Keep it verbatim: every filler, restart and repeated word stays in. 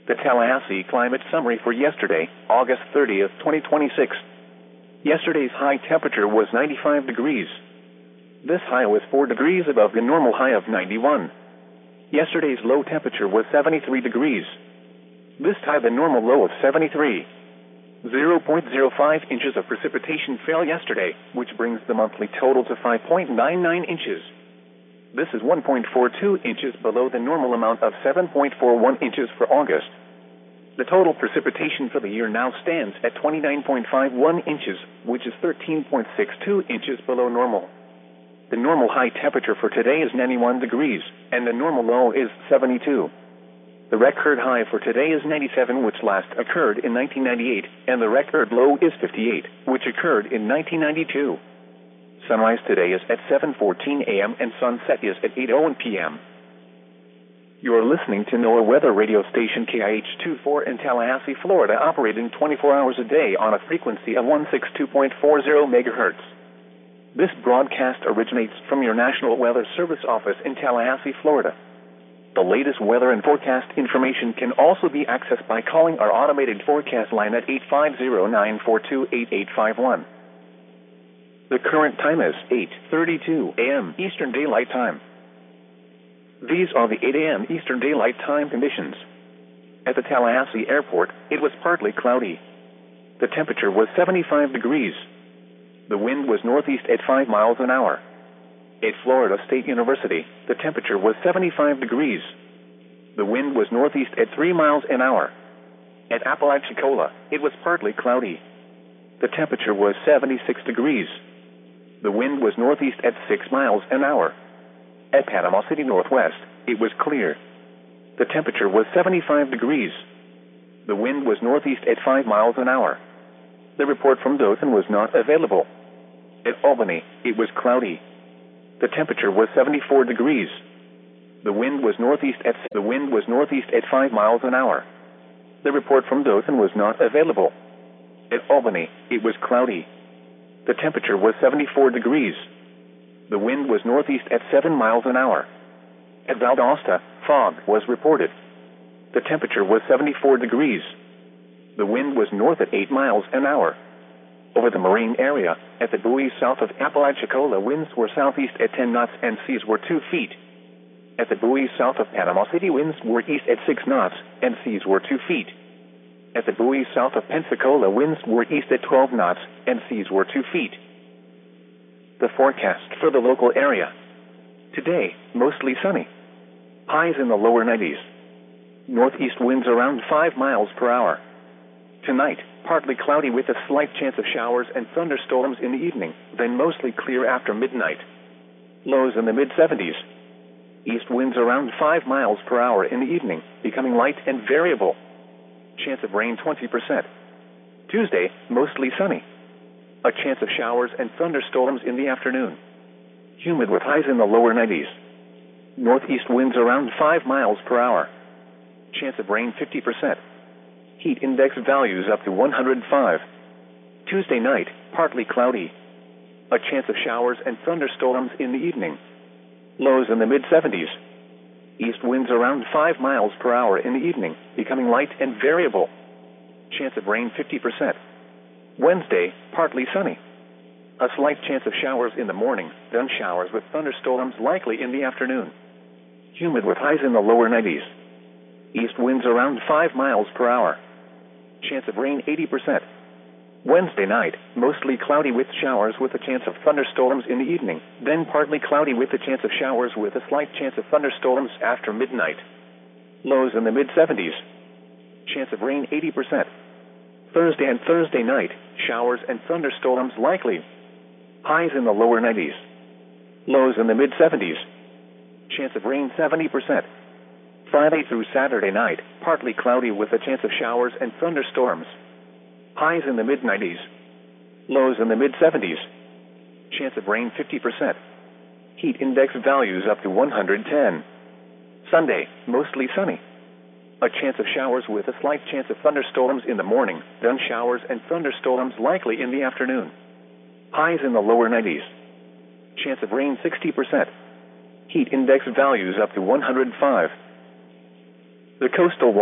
The Tallahassee Climate Summary for yesterday, August thirtieth, twenty twenty-six. Yesterday's high temperature was ninety-five degrees. This high was four degrees above the normal high of ninety-one. Yesterday's low temperature was seventy-three degrees. This tied the normal low of seventy-three. zero point zero five inches of precipitation fell yesterday, which brings the monthly total to five point nine nine inches. This is one point four two inches below the normal amount of seven point four one inches for August. The total precipitation for the year now stands at twenty-nine point five one inches, which is thirteen point six two inches below normal. The normal high temperature for today is ninety-one degrees, and the normal low is seventy-two. The record high for today is ninety-seven, which last occurred in nineteen ninety-eight, and the record low is fifty-eight, which occurred in nineteen ninety-two. Sunrise today is at seven fourteen a m and sunset is at eight oh one p m You are listening to NOAA Weather Radio Station K I H twenty-four in Tallahassee, Florida, operating twenty-four hours a day on a frequency of one sixty-two point four zero megahertz. This broadcast originates from your National Weather Service office in Tallahassee, Florida. The latest weather and forecast information can also be accessed by calling our automated forecast line at eight five zero, nine four two, eight eight five one. The current time is eight thirty-two a m Eastern Daylight Time. These are the eight a m Eastern Daylight Time conditions. At the Tallahassee Airport, it was partly cloudy. The temperature was seventy-five degrees. The wind was northeast at five miles an hour. At Florida State University, the temperature was seventy-five degrees. The wind was northeast at three miles an hour. At Apalachicola, it was partly cloudy. The temperature was seventy-six degrees. The wind was northeast at six miles an hour. At Panama City Northwest, it was clear. The temperature was seventy-five degrees. The wind was northeast at five miles an hour. The report from Dothan was not available. At Albany, it was cloudy. The temperature was seventy-four degrees. The wind was northeast at the wind was northeast at five miles an hour. The report from Dothan was not available. At Albany, it was cloudy. The temperature was seventy-four degrees. The wind was northeast at seven miles an hour. At Valdosta, fog was reported. The temperature was seventy-four degrees. The wind was north at eight miles an hour. Over the marine area, at the buoys south of Apalachicola, winds were southeast at ten knots and seas were two feet. At the buoys south of Panama City, winds were east at six knots and seas were two feet. At the buoys south of Pensacola, winds were east at twelve knots and seas were two feet. The forecast for the local area. Today, mostly sunny. Highs in the lower nineties. Northeast winds around five miles per hour. Tonight, partly cloudy with a slight chance of showers and thunderstorms in the evening, then mostly clear after midnight. Lows in the mid-seventies. East winds around five miles per hour in the evening, becoming light and variable. Chance of rain twenty percent. Tuesday, mostly sunny. A chance of showers and thunderstorms in the afternoon. Humid with highs in the lower nineties. Northeast winds around five miles per hour. Chance of rain fifty percent. Heat index values up to one hundred five. Tuesday night, partly cloudy. A chance of showers and thunderstorms in the evening. Lows in the mid-seventies. East winds around five miles per hour in the evening, becoming light and variable. Chance of rain fifty percent. Wednesday, partly sunny. A slight chance of showers in the morning, then showers with thunderstorms likely in the afternoon. Humid with highs in the lower nineties. East winds around five miles per hour. Chance of rain eighty percent. Wednesday night, mostly cloudy with showers with a chance of thunderstorms in the evening, then partly cloudy with a chance of showers with a slight chance of thunderstorms after midnight. Lows in the mid-seventies. Chance of rain eighty percent. Thursday and Thursday night, showers and thunderstorms likely. Highs in the lower nineties. Lows in the mid-seventies. Chance of rain seventy percent. Friday through Saturday night, partly cloudy with a chance of showers and thunderstorms. Highs in the mid-nineties. Lows in the mid-seventies. Chance of rain fifty percent. Heat index values up to one hundred ten. Sunday, mostly sunny. A chance of showers with a slight chance of thunderstorms in the morning, then showers and thunderstorms likely in the afternoon. Highs in the lower nineties. Chance of rain sixty percent. Heat index values up to one hundred five. The coastal